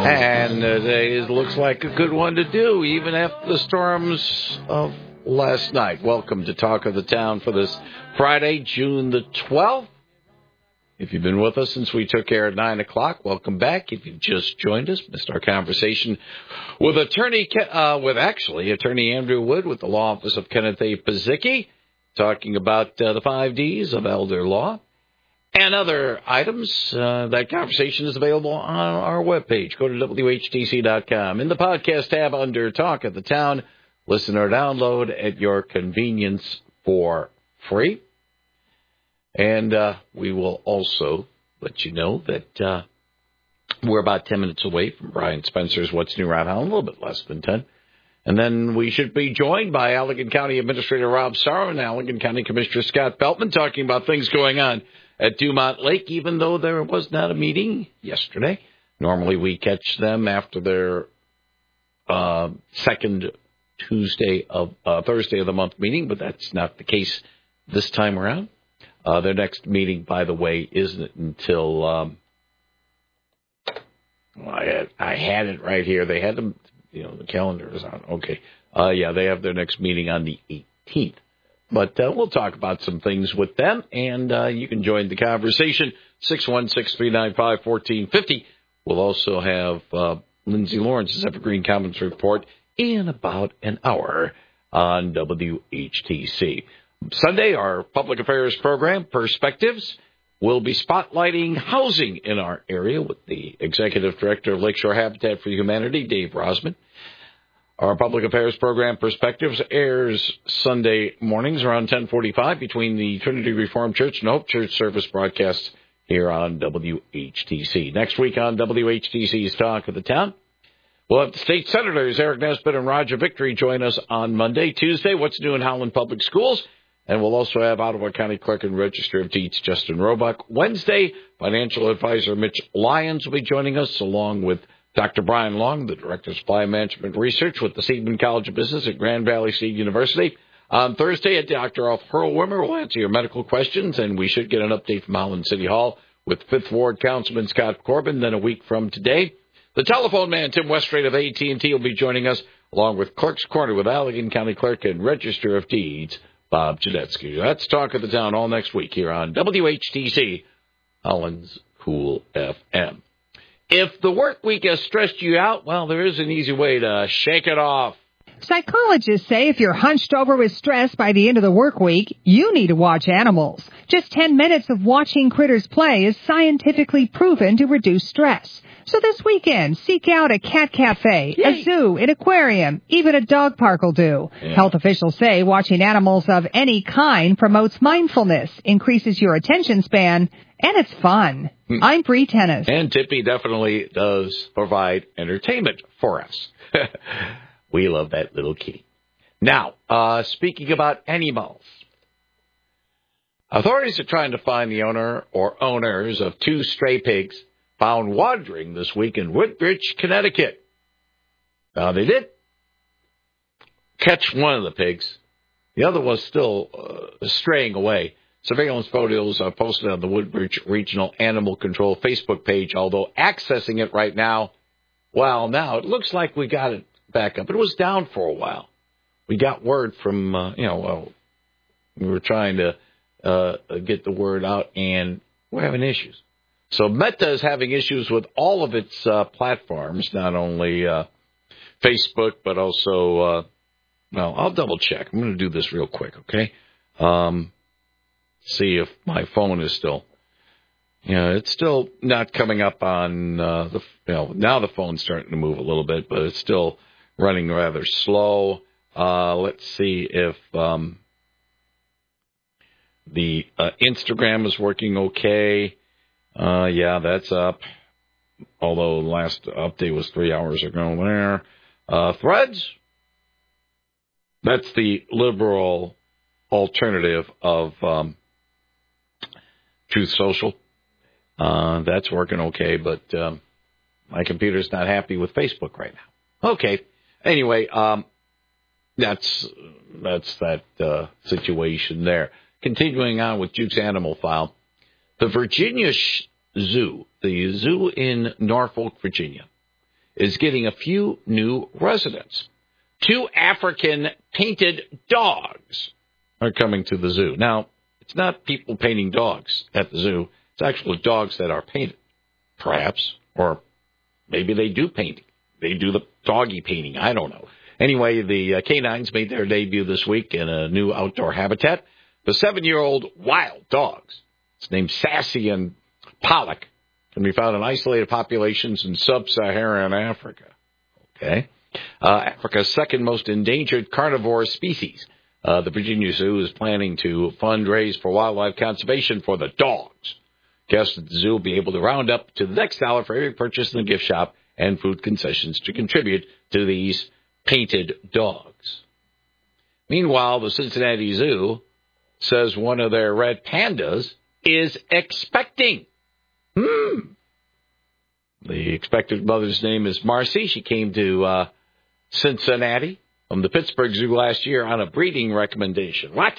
And it looks like a good one to do, even after the storms of last night. Welcome to Talk of the Town for this Friday, June the 12th. If you've been with us since we took air at 9 o'clock, welcome back. If you've just joined us, missed our conversation with Attorney Andrew Wood with the Law Office of Kenneth A. Pazicki, talking about the 5 Ds of elder law and other items. That conversation is available on our webpage. Go to WHTC.com. In the podcast tab under Talk of the Town, listen or download at your convenience for free. And we will also let you know that we're about 10 minutes away from Brian Spencer's What's New Around Town, a little bit less than 10. And then we should be joined by Allegan County Administrator Rob Sarro and Allegan County Commissioner Scott Beltman talking about things going on at Dumont Lake, even though there was not a meeting yesterday. Normally we catch them after their second Thursday of the month meeting, but that's not the case this time around. Their next meeting, by the way, isn't until I had it right here. They had them, the calendar is on. Okay. They have their next meeting on the 18th. But we'll talk about some things with them, and you can join the conversation, 616-395-1450. We'll also have Lindsay Lawrence's Evergreen Commons Report in about an hour on WHTC. Sunday, our public affairs program, Perspectives, will be spotlighting housing in our area with the Executive Director of Lakeshore Habitat for Humanity, Dave Rosman. Our public affairs program, Perspectives, airs Sunday mornings around 10:45 between the Trinity Reformed Church and Hope Church service broadcasts here on WHTC. Next week on WHTC's Talk of the Town, we'll have the state senators Eric Nesbitt and Roger Victory join us on Monday. Tuesday, What's New in Howland Public Schools. And we'll also have Ottawa County Clerk and Register of Deeds Justin Roebuck. Wednesday, financial advisor Mitch Lyons will be joining us, along with Dr. Brian Long, the Director of Supply Management Research with the Seidman College of Business at Grand Valley State University. On Thursday, Dr. Alf Hurlwimmer will answer your medical questions, and we should get an update from Howland City Hall with 5th Ward Councilman Scott Corbin. Then a week from today, the telephone man, Tim Westrate of AT&T, will be joining us, along with Clerk's Corner with Allegan County Clerk and Register of Deeds, Bob Janetsky. That's Talk of the Town all next week here on WHTC, Howland's Cool FM. If the work week has stressed you out, well, there is an easy way to shake it off. Psychologists say if you're hunched over with stress by the end of the work week, you need to watch animals. Just 10 minutes of watching critters play is scientifically proven to reduce stress. So this weekend, seek out a cat cafe, a zoo, an aquarium, even a dog park will do. Yeah. Health officials say watching animals of any kind promotes mindfulness, increases your attention span, and it's fun. I'm Bree Tennis. And Tippy definitely does provide entertainment for us. We love that little kitty. Now, speaking about animals, authorities are trying to find the owner or owners of 2 stray pigs found wandering this week in Woodbridge, Connecticut. Now, they did catch one of the pigs. The other was still straying away. Surveillance photos are posted on the Woodbridge Regional Animal Control Facebook page, although accessing it right now, well, now it looks like we got it back up. It was down for a while. We got word from, we were trying to get the word out, and we're having issues. So Meta is having issues with all of its platforms, not only Facebook, but also, I'll double check. I'm going to do this real quick, okay? See if my phone is still, it's still not coming up on now the phone's starting to move a little bit, but it's still running rather slow. Let's see if the Instagram is working okay. That's up, although the last update was 3 hours ago there. Threads, that's the liberal alternative of Truth Social. That's working okay, but my computer's not happy with Facebook right now. Okay. Anyway, that's that situation there. Continuing on with Duke's Animal File, the Virginia Zoo, the zoo in Norfolk, Virginia, is getting a few new residents. 2 African painted dogs are coming to the zoo. Now, it's not people painting dogs at the zoo. It's actually dogs that are painted, perhaps, or maybe they do painting. They do the doggy painting. I don't know. Anyway, the canines made their debut this week in a new outdoor habitat. The 7-year-old wild dogs, it's named Sassy and Pollock, can be found in isolated populations in sub-Saharan Africa. Okay. Africa's second most endangered carnivore species. The Virginia Zoo is planning to fundraise for wildlife conservation for the dogs. Guests at the zoo will be able to round up to the next dollar for every purchase in the gift shop and food concessions to contribute to these painted dogs. Meanwhile, the Cincinnati Zoo says one of their red pandas is expecting. The expected mother's name is Marcy. She came to Cincinnati from the Pittsburgh Zoo last year on a breeding recommendation. What?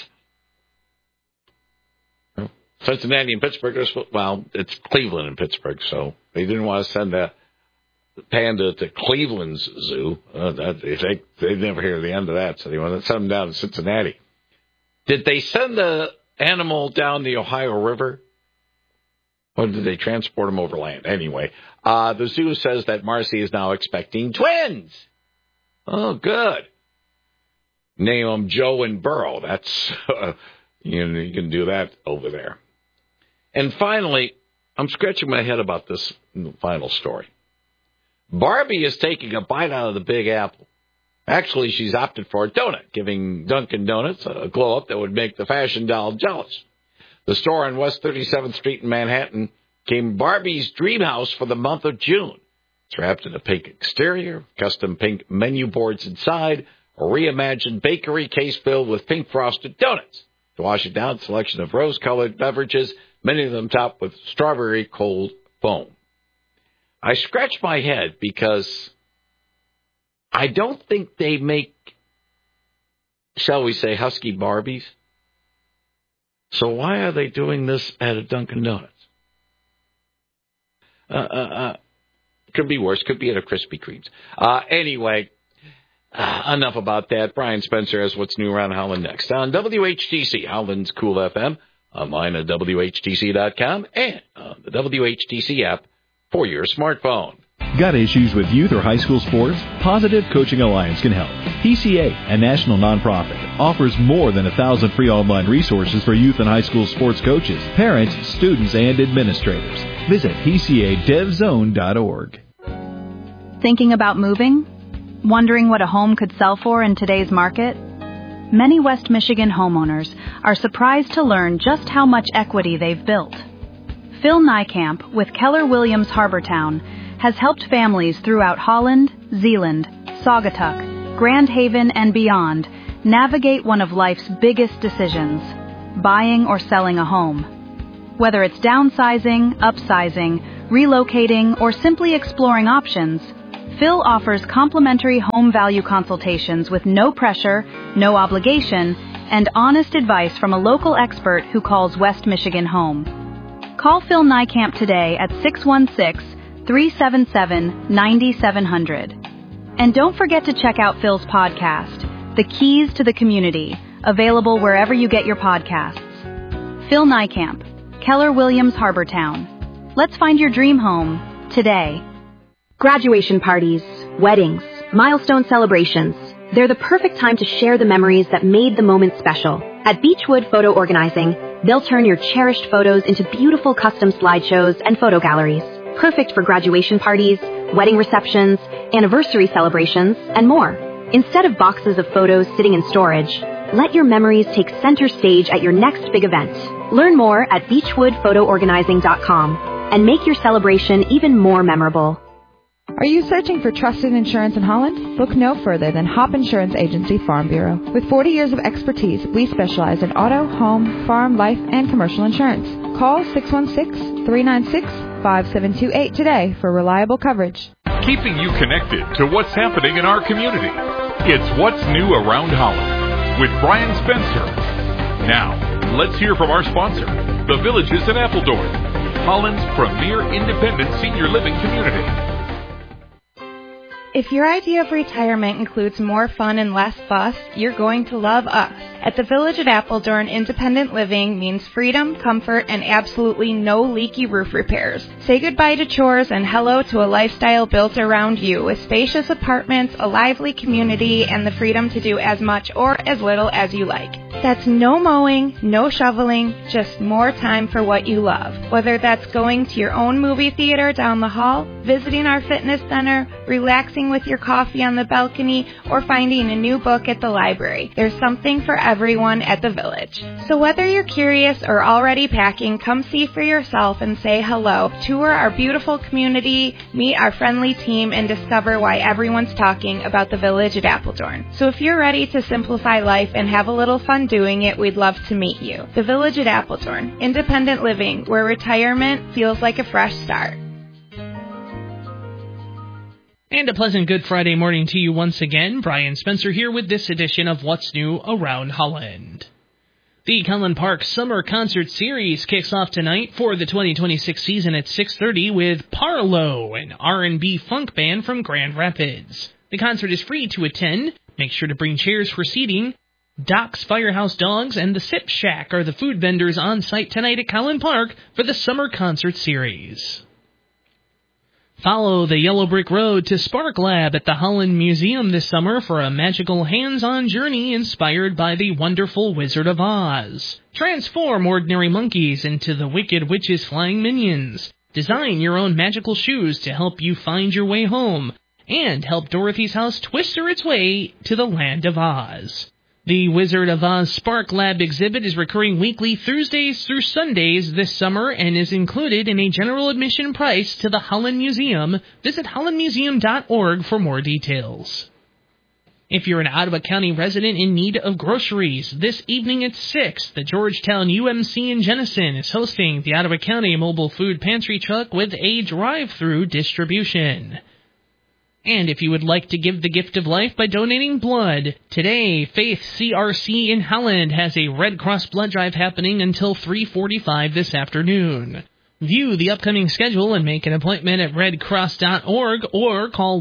Cincinnati and Pittsburgh, well, it's Cleveland and Pittsburgh, so they didn't want to send a panda to Cleveland's zoo. They'd never hear the end of that, so they wanted to send them down to Cincinnati. Did they send the animal down the Ohio River? Or did they transport him overland? Anyway, the zoo says that Marcy is now expecting twins. Oh, good. Name them Joe and Burrow. That's, you can do that over there. And finally, I'm scratching my head about this final story. Barbie is taking a bite out of the Big Apple. Actually, she's opted for a donut, giving Dunkin' Donuts a glow-up that would make the fashion doll jealous. The store on West 37th Street in Manhattan became Barbie's dream house for the month of June. It's wrapped in a pink exterior, custom pink menu boards inside, a reimagined bakery case filled with pink frosted donuts. To wash it down, a selection of rose-colored beverages, many of them topped with strawberry cold foam. I scratch my head because I don't think they make, shall we say, husky Barbies. So why are they doing this at a Dunkin' Donuts? Could be worse. Could be at a Krispy Kreme's. Anyway, enough about that. Brian Spencer has what's new around Holland next on WHTC, Holland's Cool FM, online at WHTC.com, and the WHTC app for your smartphone. Got issues with youth or high school sports? Positive Coaching Alliance can help. PCA, a national nonprofit, offers more than 1,000 free online resources for youth and high school sports coaches, parents, students, and administrators. Visit PCADevZone.org. Thinking about moving? Wondering what a home could sell for in today's market? Many West Michigan homeowners are surprised to learn just how much equity they've built. Phil Niekamp with Keller Williams Harbortown has helped families throughout Holland, Zeeland, Saugatuck, Grand Haven, and beyond navigate one of life's biggest decisions, buying or selling a home. Whether it's downsizing, upsizing, relocating, or simply exploring options, Phil offers complimentary home value consultations with no pressure, no obligation, and honest advice from a local expert who calls West Michigan home. Call Phil Niekamp today at 616-377-9700. And don't forget to check out Phil's podcast, The Keys to the Community, available wherever you get your podcasts. Phil Niekamp, Keller Williams Harbortown. Let's find your dream home today. Graduation parties, weddings, milestone celebrations. They're the perfect time to share the memories that made the moment special. At Beechwood Photo Organizing, they'll turn your cherished photos into beautiful custom slideshows and photo galleries. Perfect for graduation parties, wedding receptions, anniversary celebrations, and more. Instead of boxes of photos sitting in storage, let your memories take center stage at your next big event. Learn more at beechwoodphotoorganizing.com and make your celebration even more memorable. Are you searching for trusted insurance in Holland? Look no further than Hop Insurance Agency Farm Bureau. With 40 years of expertise, we specialize in auto, home, farm, life, and commercial insurance. Call 616-396-5728 today for reliable coverage. Keeping you connected to what's happening in our community. It's What's New Around Holland with Brian Spencer. Now, let's hear from our sponsor, The Villages in Appledorn, Holland's premier independent senior living community. If your idea of retirement includes more fun and less fuss, you're going to love us. At the Village at Appledorn, independent living means freedom, comfort, and absolutely no leaky roof repairs. Say goodbye to chores and hello to a lifestyle built around you with spacious apartments, a lively community, and the freedom to do as much or as little as you like. That's no mowing, no shoveling, just more time for what you love. Whether that's going to your own movie theater down the hall, visiting our fitness center, relaxing with your coffee on the balcony, or finding a new book at the library. There's something for everyone at the Village. So whether you're curious or already packing, come see for yourself and say hello. Tour our beautiful community, meet our friendly team, and discover why everyone's talking about the Village at Appledorn. So if you're ready to simplify life and have a little fun doing it, we'd love to meet you. The Village at Appledorn, independent living, where retirement feels like a fresh start. And a pleasant Good Friday morning to you once again. Brian Spencer here with this edition of What's New Around Holland. The Collin Park Summer Concert Series kicks off tonight for the 2026 season at 6:30 with Parlo, an R&B funk band from Grand Rapids. The concert is free to attend. Make sure to bring chairs for seating. Doc's Firehouse Dogs and the Sip Shack are the food vendors on site tonight at Collin Park for the Summer Concert Series. Follow the yellow brick road to Spark Lab at the Holland Museum this summer for a magical hands-on journey inspired by the wonderful Wizard of Oz. Transform ordinary monkeys into the Wicked Witch's flying minions. Design your own magical shoes to help you find your way home. And help Dorothy's house twister its way to the Land of Oz. The Wizard of Oz Spark Lab exhibit is recurring weekly Thursdays through Sundays this summer and is included in a general admission price to the Holland Museum. Visit hollandmuseum.org for more details. If you're an Ottawa County resident in need of groceries, this evening at 6, the Georgetown UMC in Jenison is hosting the Ottawa County Mobile Food Pantry Truck with a drive-through distribution. And if you would like to give the gift of life by donating blood, today, Faith CRC in Holland has a Red Cross blood drive happening until 3:45 this afternoon. View the upcoming schedule and make an appointment at redcross.org or call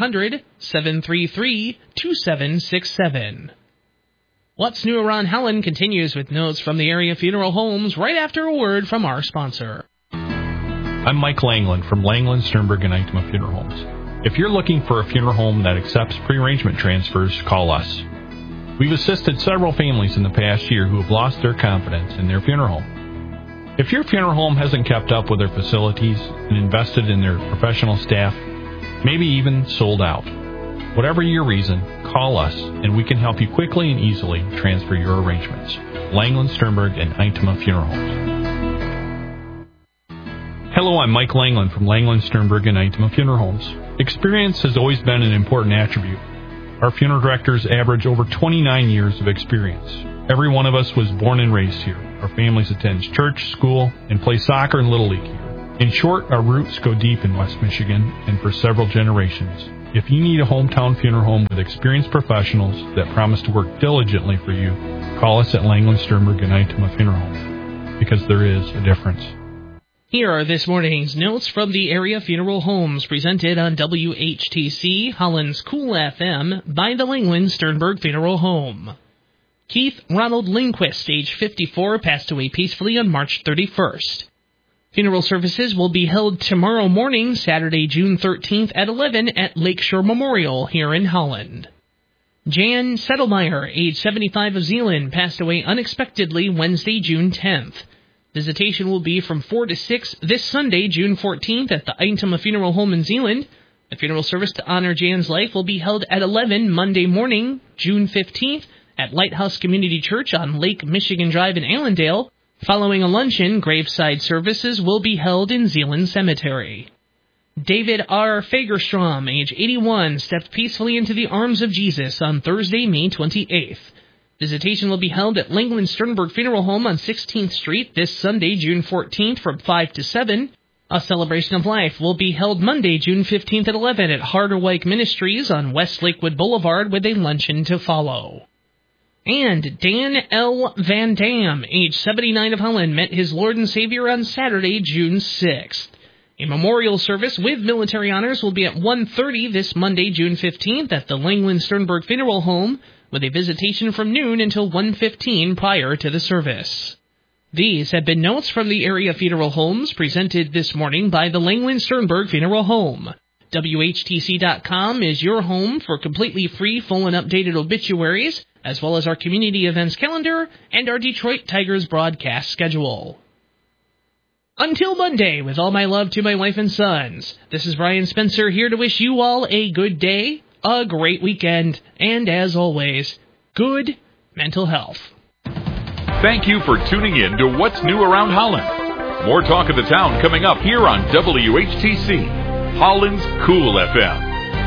1-800-733-2767. What's New Around Holland continues with notes from the area funeral homes right after a word from our sponsor. I'm Mike Langland from Langland, Sternberg, and Eichmann Funeral Homes. If you're looking for a funeral home that accepts pre-arrangement transfers, call us. We've assisted several families in the past year who have lost their confidence in their funeral home. If your funeral home hasn't kept up with their facilities and invested in their professional staff, maybe even sold out, whatever your reason, call us and we can help you quickly and easily transfer your arrangements. Langland, Sternberg, and Eichmann Funeral Homes. Hello, I'm Mike Langland from Langland, Sternberg, and Eichmann Funeral Homes. Experience has always been an important attribute. Our funeral directors average over 29 years of experience. Every one of us was born and raised here. Our families attend church, school, and play soccer and Little League here. In short, our roots go deep in West Michigan and for several generations. If you need a hometown funeral home with experienced professionals that promise to work diligently for you, call us at Langland, Sternberg, and Eichmann Funeral Home, because there is a difference. Here are this morning's notes from the area funeral homes presented on WHTC, Holland's Cool FM, by the Langland Sternberg Funeral Home. Keith Ronald Lindquist, age 54, passed away peacefully on March 31st. Funeral services will be held tomorrow morning, Saturday, June 13th at 11 at Lakeshore Memorial here in Holland. Jan Settlemeyer, age 75 of Zeeland, passed away unexpectedly Wednesday, June 10th. Visitation will be from 4 to 6 this Sunday, June 14th, at the Eintema Funeral Home in Zeeland. The funeral service to honor Jan's life will be held at 11 Monday morning, June 15th, at Lighthouse Community Church on Lake Michigan Drive in Allendale. Following a luncheon, graveside services will be held in Zeeland Cemetery. David R. Fagerstrom, age 81, stepped peacefully into the arms of Jesus on Thursday, May 28th. Visitation will be held at Langland Sternberg Funeral Home on 16th Street this Sunday, June 14th from 5 to 7. A celebration of life will be held Monday, June 15th at 11 at Harderwyk Ministries on West Lakewood Boulevard with a luncheon to follow. And Dan L. Van Dam, age 79 of Holland, met his Lord and Savior on Saturday, June 6th. A memorial service with military honors will be at 1:30 this Monday, June 15th at the Langland Sternberg Funeral Home, with a visitation from noon until 1:15 prior to the service. These have been notes from the area funeral homes presented this morning by the Langland Sternberg Funeral Home. WHTC.com is your home for completely free, full, and updated obituaries, as well as our community events calendar and our Detroit Tigers broadcast schedule. Until Monday, with all my love to my wife and sons, this is Brian Spencer here to wish you all a good day, a great weekend, and as always, good mental health. Thank you for tuning in to What's New Around Holland. More talk of the town coming up here on WHTC, Holland's Cool FM.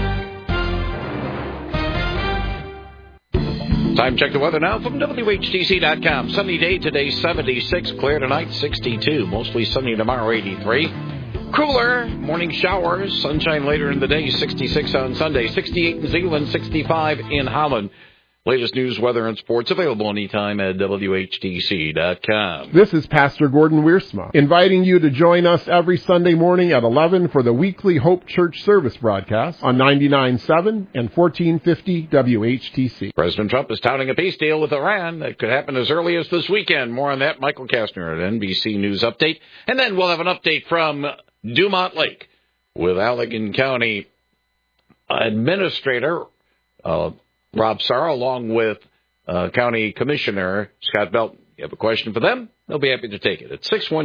Time check the weather now from WHTC.com. Sunny day today, 76. Clear tonight, 62. Mostly sunny tomorrow, 83. Cooler, morning showers. Sunshine later in the day, 66 on Sunday. 68 in Zeeland, 65 in Holland. Latest news, weather, and sports available anytime at WHTC.com. This is Pastor Gordon Wiersma, inviting you to join us every Sunday morning at 11 for the weekly Hope Church service broadcast on 99.7 and 1450 WHTC. President Trump is touting a peace deal with Iran that could happen as early as this weekend. More on that, Michael Kastner at NBC News Update. And then we'll have an update from Dumont Lake with Allegan County Administrator Rob Sarr, along with County Commissioner Scott Belton. You have a question for them? They'll be happy to take it at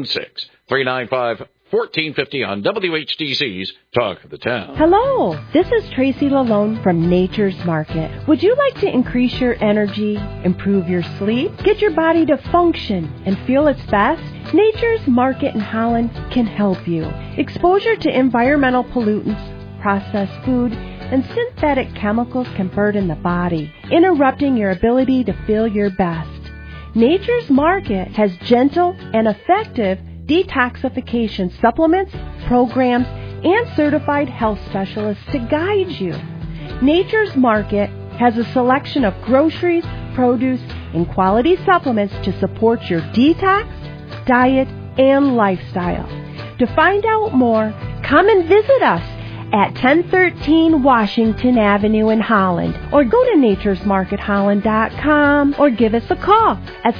616-395-1450 on WHTC's Talk of the Town. Hello, this is Tracy Lalone from Nature's Market. Would you like to increase your energy, improve your sleep, get your body to function and feel its best? Nature's Market in Holland can help you. Exposure to environmental pollutants, processed food, and synthetic chemicals can burden the body, interrupting your ability to feel your best. Nature's Market has gentle and effective detoxification supplements, programs, and certified health specialists to guide you. Nature's Market has a selection of groceries, produce, and quality supplements to support your detox, diet, and lifestyle. To find out more, come and visit us at 1013 Washington Avenue in Holland, or go to naturesmarketholland.com, or give us a call at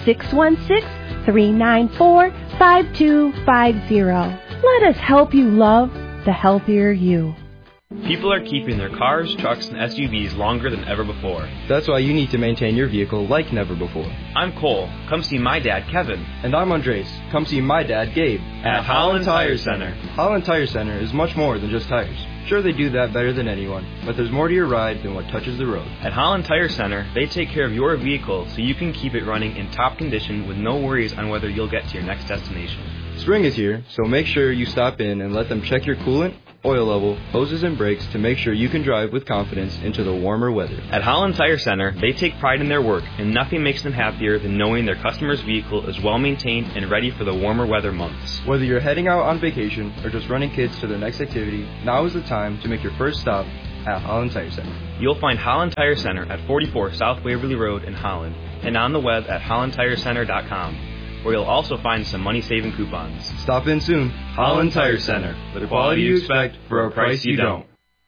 616-394-5250. Let us help you love the healthier you. People are keeping their cars, trucks, and SUVs longer than ever before. That's why you need to maintain your vehicle like never before. I'm Cole. Come see my dad, Kevin. And I'm Andres. Come see my dad, Gabe. At Holland Tire Center. Holland Tire Center is much more than just tires. Sure, they do that better than anyone, but there's more to your ride than what touches the road. At Holland Tire Center, they take care of your vehicle so you can keep it running in top condition with no worries on whether you'll get to your next destination. Spring is here, so make sure you stop in and let them check your coolant, oil level, hoses, and brakes to make sure you can drive with confidence into the warmer weather. At Holland Tire Center, they take pride in their work, and nothing makes them happier than knowing their customer's vehicle is well maintained and ready for the warmer weather months. Whether you're heading out on vacation or just running kids to their next activity, now is the time to make your first stop at Holland Tire Center. You'll find Holland Tire Center at 44 South Waverly Road in Holland, and on the web at hollandtirecenter.com, where you'll also find some money-saving coupons. Stop in soon. Holland Tire Center. The quality you expect for a price you don't.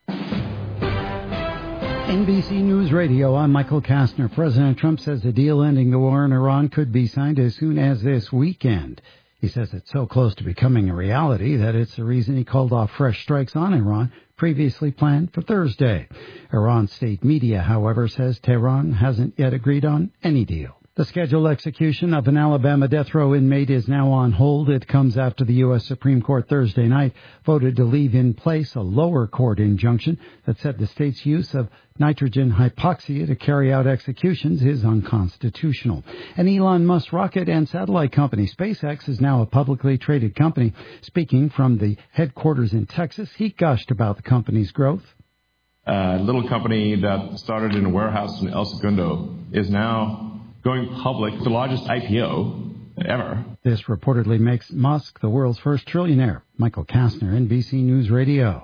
NBC News Radio, I'm Michael Kastner. President Trump says a deal ending the war in Iran could be signed as soon as this weekend. He says it's so close to becoming a reality that it's the reason he called off fresh strikes on Iran previously planned for Thursday. Iran state media, however, says Tehran hasn't yet agreed on any deal. The scheduled execution of an Alabama death row inmate is now on hold. It comes after the U.S. Supreme Court Thursday night voted to leave in place a lower court injunction that said the state's use of nitrogen hypoxia to carry out executions is unconstitutional. An Elon Musk rocket and satellite company, SpaceX, is now a publicly traded company. Speaking from the headquarters in Texas, he gushed about the company's growth. A little company that started in a warehouse in El Segundo is now going public, the largest IPO ever. This reportedly makes Musk the world's first trillionaire. Michael Kastner, NBC News Radio.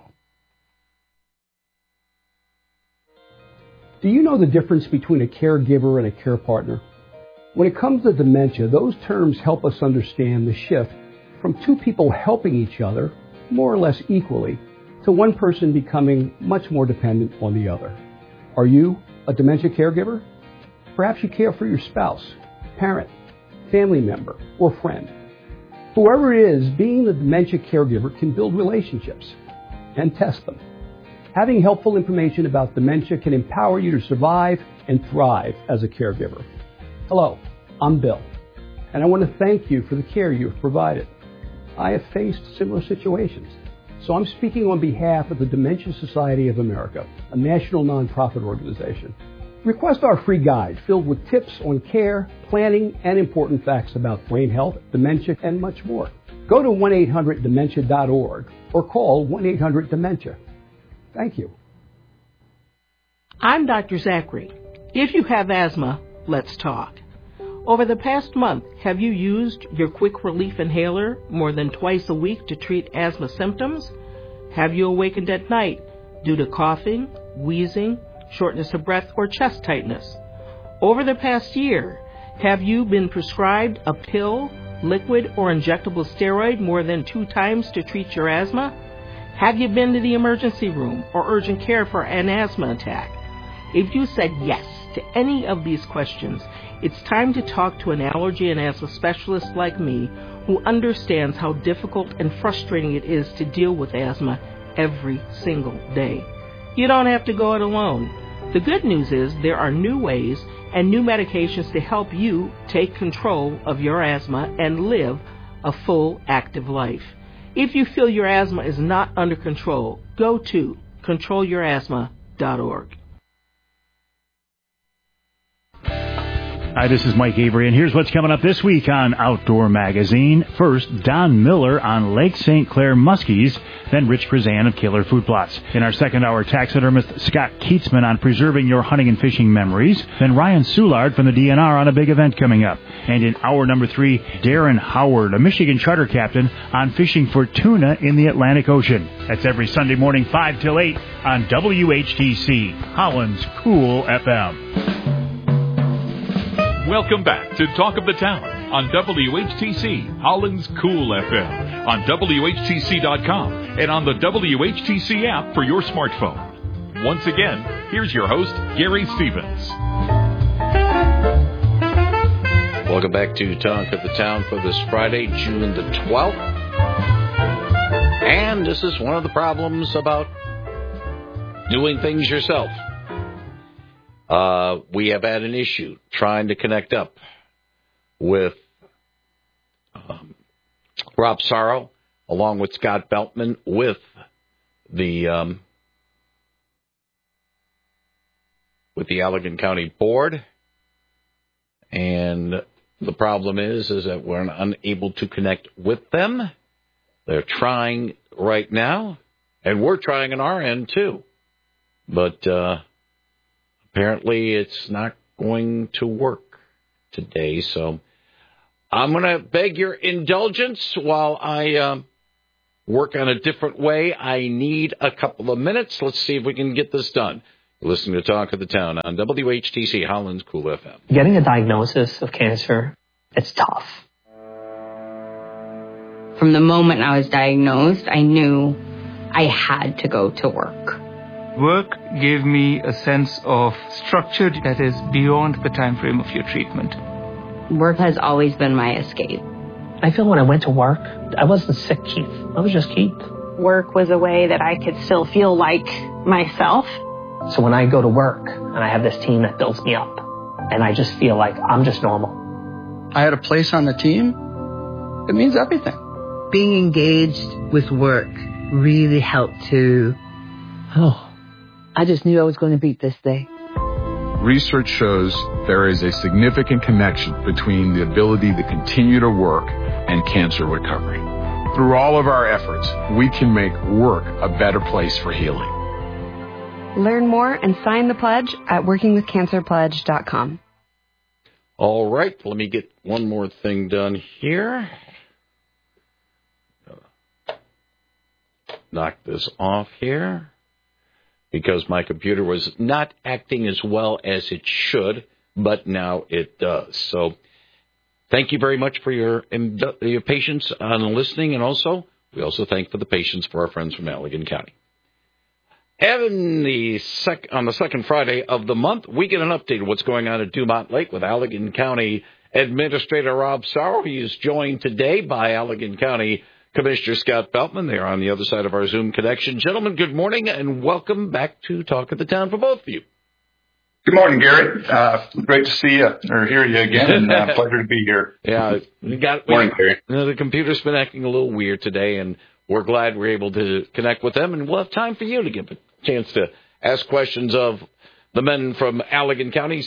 Do you know the difference between a caregiver and a care partner? When it comes to dementia, those terms help us understand the shift from two people helping each other more or less equally, to one person becoming much more dependent on the other. Are you a dementia caregiver? Perhaps you care for your spouse, parent, family member, or friend. Whoever it is, being a dementia caregiver can build relationships and test them. Having helpful information about dementia can empower you to survive and thrive as a caregiver. Hello, I'm Bill, and I want to thank you for the care you have provided. I have faced similar situations, so I'm speaking on behalf of the Dementia Society of America, a national nonprofit organization. Request our free guide filled with tips on care, planning, and important facts about brain health, dementia, and much more. Go to 1-800-DEMENTIA.org or call 1-800-DEMENTIA. Thank you. I'm Dr. Zachary. If you have asthma, let's talk. Over the past month, have you used your quick relief inhaler more than twice a week to treat asthma symptoms? Have you awakened at night due to coughing, wheezing, shortness of breath, or chest tightness? Over the past year, have you been prescribed a pill, liquid, or injectable steroid more than 2 times to treat your asthma? Have you been to the emergency room or urgent care for an asthma attack? If you said yes to any of these questions, it's time to talk to an allergy and asthma specialist like me who understands how difficult and frustrating it is to deal with asthma every single day. You don't have to go it alone. The good news is there are new ways and new medications to help you take control of your asthma and live a full, active life. If you feel your asthma is not under control, go to controlyourasthma.org. Hi, this is Mike Avery, and here's what's coming up this week on Outdoor Magazine. First, Don Miller on Lake St. Clair muskies, then Rich Prezan of Killer Food Plots. In our second hour, taxidermist Scott Keatsman on preserving your hunting and fishing memories, then Ryan Soulard from the DNR on a big event coming up. And in hour number 3, Darren Howard, a Michigan charter captain, on fishing for tuna in the Atlantic Ocean. That's every Sunday morning, 5 till 8 on WHTC, Holland's Cool FM. Welcome back to Talk of the Town on WHTC, Holland's Cool FM, on WHTC.com, and on the WHTC app for your smartphone. Once again, here's your host, Gary Stevens. Welcome back to Talk of the Town for this Friday, June the 12th. And this is one of the problems about doing things yourself. We have had an issue trying to connect up with Rob Sorrow, along with Scott Beltman, with the Allegan County Board. And the problem is that we're unable to connect with them. They're trying right now, and we're trying on our end too. But apparently it's not going to work today, so I'm going to beg your indulgence while I work on a different way. I need a couple of minutes. Let's see if we can get this done. You're listening to Talk of the Town on WHTC, Holland's Cool FM. Getting a diagnosis of cancer, it's tough. From the moment I was diagnosed, I knew I had to go to work. Work gave me a sense of structure that is beyond the time frame of your treatment. Work has always been my escape. I feel when I went to work, I wasn't sick, Keith. I was just Keith. Work was a way that I could still feel like myself. So when I go to work and I have this team that builds me up, and I just feel like I'm just normal. I had a place on the team. It means everything. Being engaged with work really helped to... I just knew I was going to beat this day. Research shows there is a significant connection between the ability to continue to work and cancer recovery. Through all of our efforts, we can make work a better place for healing. Learn more and sign the pledge at workingwithcancerpledge.com. All right, let me get one more thing done here. Knock this off here, because my computer was not acting as well as it should, but now it does. So thank you very much for your patience on listening, and also We also thank for the patience for our friends from Allegan County. And on the second Friday of the month, we get an update of what's going on at Dumont Lake with Allegan County Administrator Rob Sauer. He is joined today by Allegan County Commissioner Scott Beltman. They are on the other side of our Zoom connection. Gentlemen, good morning and welcome back to Talk of the Town for both of you. Good morning, Gary. Great to see you or hear you again, and pleasure to be here. Yeah, morning, Gary. The computer's been acting a little weird today, and we're glad we're able to connect with them, and we'll have time for you to give a chance to ask questions of the men from Allegan County,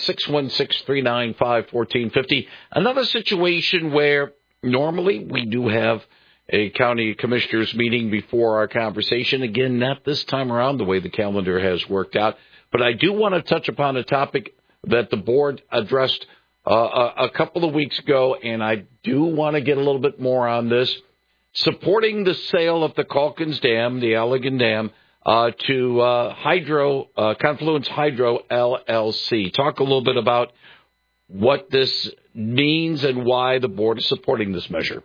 616-395-1450. Another situation where normally we do have a county commissioners meeting before our conversation. Again, not this time around the way the calendar has worked out. But I do want to touch upon a topic that the board addressed a couple of weeks ago, and I do want to get a little bit more on this. Supporting the sale of the Calkins Dam, the Allegan Dam, to Confluence Hydro LLC. Talk a little bit about what this means and why the board is supporting this measure.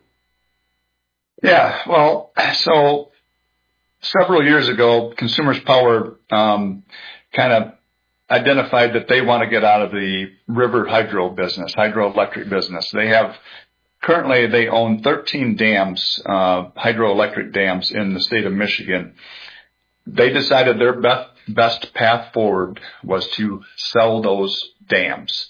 Yeah, well, so several years ago, Consumers Power kind of identified that they want to get out of the river hydroelectric business. Currently they own 13 dams, hydroelectric dams in the state of Michigan. They decided their best path forward was to sell those dams.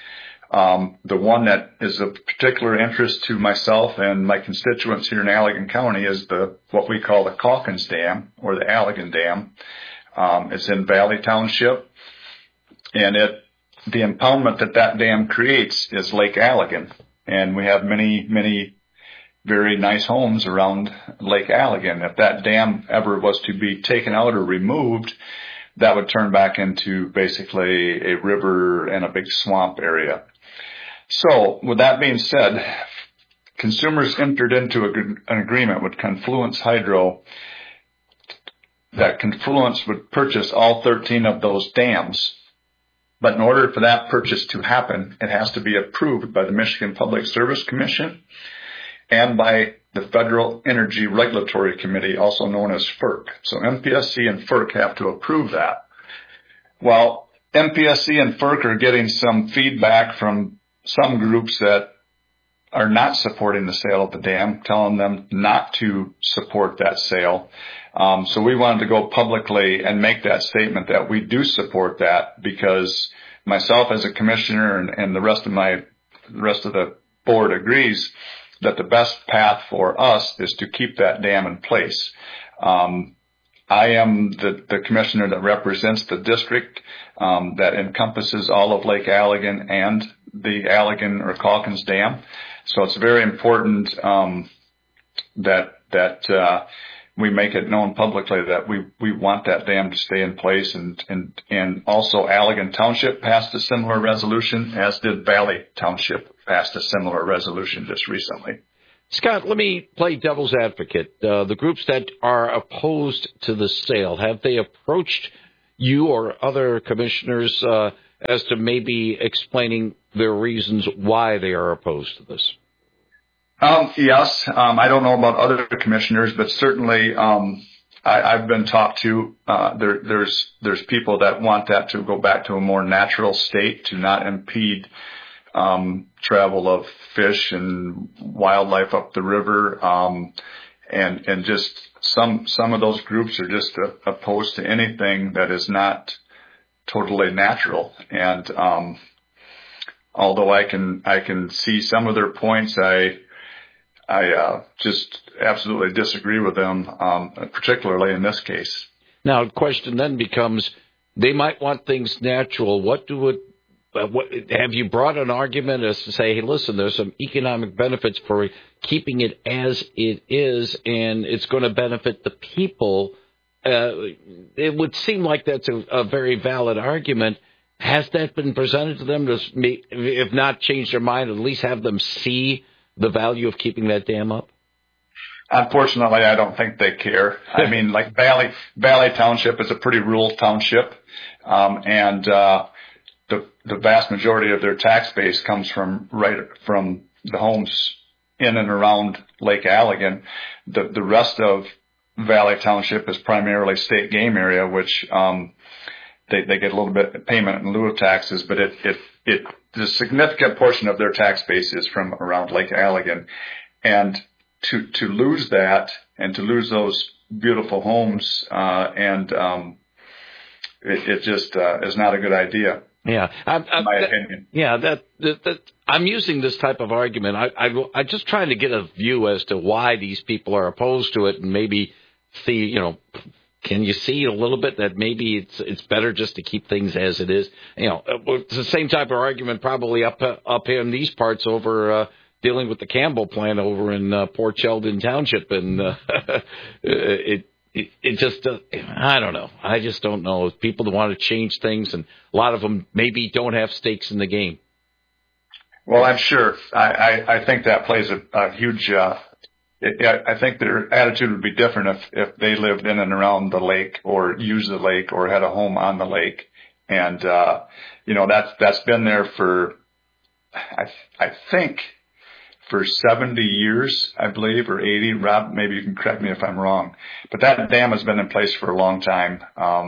The one that is of particular interest to myself and my constituents here in Allegan County is what we call the Calkins Dam, or the Allegan Dam. It's in Valley Township, and the impoundment that dam creates is Lake Allegan, and we have many, many very nice homes around Lake Allegan. If that dam ever was to be taken out or removed, that would turn back into basically a river and a big swamp area. So, with that being said, consumers entered into an agreement with Confluence Hydro that Confluence would purchase all 13 of those dams. But in order for that purchase to happen, it has to be approved by the Michigan Public Service Commission and by the Federal Energy Regulatory Committee, also known as FERC. So MPSC and FERC have to approve that. Well, MPSC and FERC are getting some feedback from some groups that are not supporting the sale of the dam, telling them not to support that sale. So we wanted to go publicly and make that statement that we do support that, because myself as a commissioner and the rest of the board agrees that the best path for us is to keep that dam in place. I am the commissioner that represents the district that encompasses all of Lake Allegan and the Allegan or Calkins Dam. So it's very important that we make it known publicly that we want that dam to stay in place, and also Allegan Township passed a similar resolution, as did Valley Township passed a similar resolution just recently. Scott, let me play devil's advocate. The groups that are opposed to the sale, have they approached you or other commissioners as to maybe explaining their reasons why they are opposed to this? Yes. I don't know about other commissioners, but certainly I've been talked to. There's people that want that to go back to a more natural state, to not impede travel of fish and wildlife up the river, and just some of those groups are just opposed to anything that is not totally natural. And although I can see some of their points, I just absolutely disagree with them, particularly in this case. Now, the question then becomes, they might want things natural. Have you brought an argument as to say, hey, listen, there's some economic benefits for keeping it as it is, and it's going to benefit the people? It would seem like that's a very valid argument. Has that been presented to them to, if not change their mind, at least have them see the value of keeping that dam up? Unfortunately, I don't think they care. I mean, like Valley Township is a pretty rural township, and the vast majority of their tax base comes from the homes in and around Lake Allegan. The rest of Valley Township is primarily state game area, which they get a little bit of payment in lieu of taxes, but the significant portion of their tax base is from around Lake Allegan. And to lose that and to lose those beautiful homes, it just is not a good idea. Yeah, in my opinion. Yeah, that I'm using this type of argument. I'm just trying to get a view as to why these people are opposed to it, and maybe see, can you see a little bit that maybe it's better just to keep things as it is? It's the same type of argument probably up in these parts over dealing with the Campbell plant over in Port Sheldon Township, and it just, I don't know. I just don't know. People want to change things, and a lot of them maybe don't have stakes in the game. Well, I'm sure. I think that plays a huge, I think their attitude would be different if they lived in and around the lake or used the lake or had a home on the lake. And, that's been there for, I think, for 70 years, I believe, or 80. Rob, maybe you can correct me if I'm wrong. But that dam has been in place for a long time.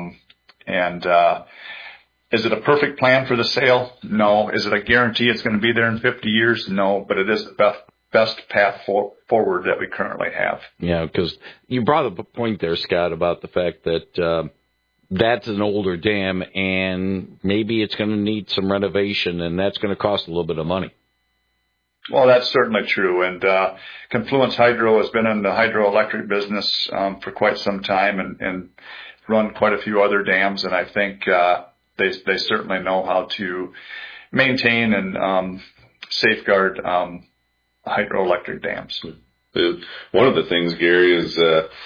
Is it a perfect plan for the sale? No. Is it a guarantee it's going to be there in 50 years? No. But it is the best path forward that we currently have. Yeah, because you brought up a point there, Scott, about the fact that that's an older dam, and maybe it's going to need some renovation, and that's going to cost a little bit of money. Well, that's certainly true. And Confluence Hydro has been in the hydroelectric business for quite some time and run quite a few other dams. And I think they certainly know how to maintain and safeguard hydroelectric dams. One of the things, Gary, is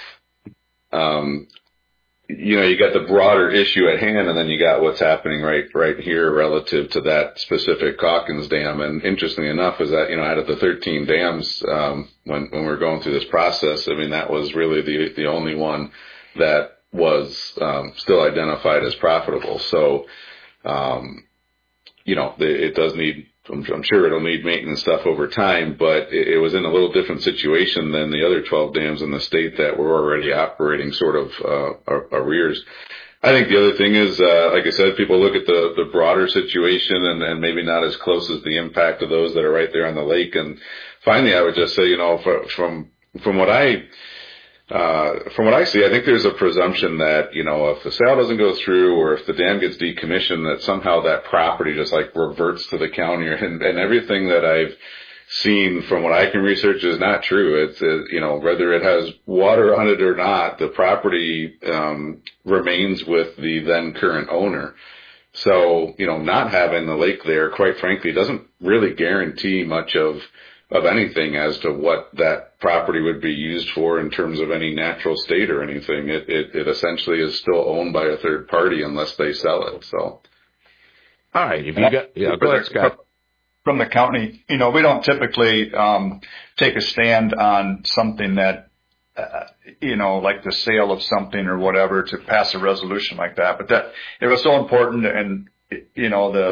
you got the broader issue at hand, and then you got what's happening right here relative to that specific Calkins Dam. And interestingly enough, is that out of the 13 dams, when we were going through this process, I mean, that was really the only one that was still identified as profitable. So, it does need. I'm sure it'll need maintenance stuff over time, but it was in a little different situation than the other 12 dams in the state that were already operating sort of arrears. I think the other thing is, like I said, people look at the broader situation and maybe not as close as the impact of those that are right there on the lake. And finally, I would just say, from what I see, I think there's a presumption that, if the sale doesn't go through or if the dam gets decommissioned, that somehow that property just like reverts to the county. And everything that I've seen from what I can research is not true. It's, whether it has water on it or not, the property remains with the then current owner. So, not having the lake there, quite frankly, doesn't really guarantee much of anything as to what that property would be used for in terms of any natural state or anything. It essentially is still owned by a third party unless they sell it. So, all right, if you got, go ahead, Scott. From the county, we don't typically take a stand on something that, like the sale of something or whatever, to pass a resolution like that. But that it was so important, and the